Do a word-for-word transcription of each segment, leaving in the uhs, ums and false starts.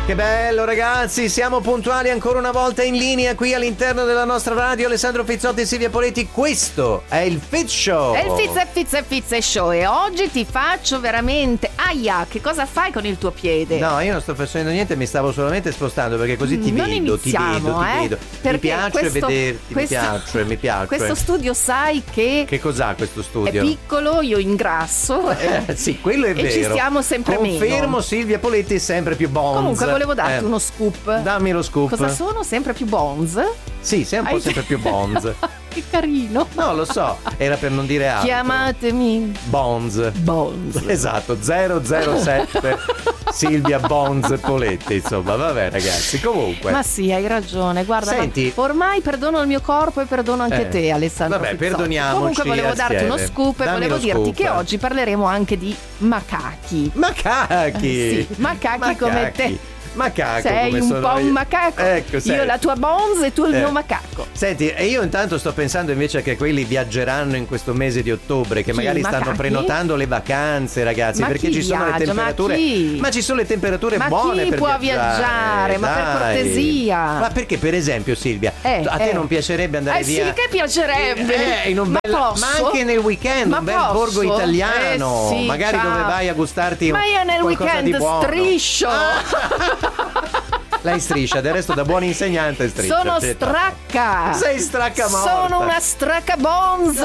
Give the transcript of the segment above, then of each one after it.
Che bello ragazzi, siamo puntuali ancora una volta in linea qui all'interno della nostra radio. Alessandro Fizzotti e Silvia Poletti, questo è il Fizz Show. È il Fizz e Fizz e Fizz Show e oggi ti faccio veramente... Aia, che cosa fai con il tuo piede? No, io non sto facendo niente, mi stavo solamente spostando perché così ti non vedo, iniziamo, ti vedo, eh? ti vedo. Perché mi piace questo, vederti, questo, mi piace, mi piace. Questo studio sai che... Che cos'ha questo studio? È piccolo, io ingrasso. Eh, sì, quello è e vero. E ci stiamo sempre Confermo, meno. Confermo, Silvia Poletti è sempre più bonz. Comunque volevo darti eh. uno scoop. Dammi lo scoop. Cosa sono? Sempre più bonz? Sì, sei un po' Hai... sempre più bonz. Che carino. No, lo so, era per non dire altro. Chiamatemi Bonz. Bonz. Esatto, zero zero sette Silvia Bonz Poletti, insomma, vabbè ragazzi, comunque. Ma sì, hai ragione, guarda, senti, ormai perdono il mio corpo e perdono anche eh, te, Alessandro vabbè, Fizzotti. perdoniamoci. Comunque volevo assieme. darti uno scoop e Dammi volevo dirti scoop. che oggi parleremo anche di macachi. Macachi? Eh, sì, macachi, macachi come te. Macaco, sei come un sono po' io. un macaco. Ecco, io la tua bonz e tu il eh. mio macaco. Senti, e io intanto sto pensando invece che quelli viaggeranno in questo mese di ottobre, che chi, magari macachi? stanno prenotando le vacanze, ragazzi, ma perché chi ci sono viaggia? le temperature. Ma, chi? ma ci sono le temperature ma buone chi per può viaggiare, viaggiare? Ma dai. per cortesia. Ma perché, per esempio, Silvia, eh, a te eh. non piacerebbe andare eh via? sì, che piacerebbe. Eh, in un ma, bel... posso? ma anche nel weekend, ma un bel posso? borgo italiano, eh sì, magari ciao. dove vai a gustarti ma io nel qualcosa weekend di buono. striscio. Ah. Lei striscia, del resto da buon insegnante striscia. Sono certo. stracca. Sei stracca morta. Sono una stracca bonz.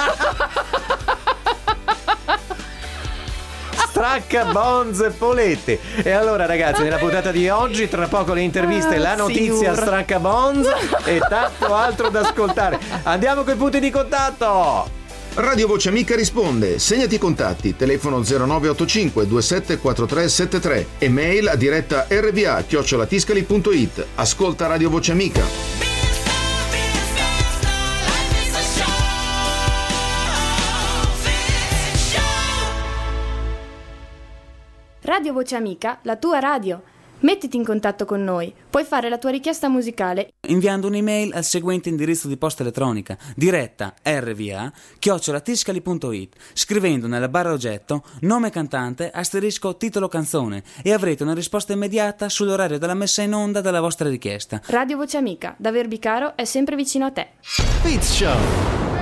Stracca Bonz Poletti. E allora ragazzi, nella puntata di oggi tra poco le interviste, la notizia Stracca Bonz e tanto altro da ascoltare. Andiamo coi punti di contatto. Radio Voce Amica risponde, segnati i contatti, telefono zero nove otto cinque due sette quattro tre sette tre e mail a diretta r v a chiocciola tiscali punto it. Ascolta Radio Voce Amica. Radio Voce Amica, la tua radio. Mettiti in contatto con noi. Puoi fare la tua richiesta musicale inviando un'email al seguente indirizzo di posta elettronica: diretta R V A chiocciola tiscali punto it, scrivendo nella barra oggetto nome cantante asterisco titolo canzone e avrete una risposta immediata sull'orario della messa in onda della vostra richiesta. Radio Voce Amica, da Verbicaro è sempre vicino a te. Fizz Show.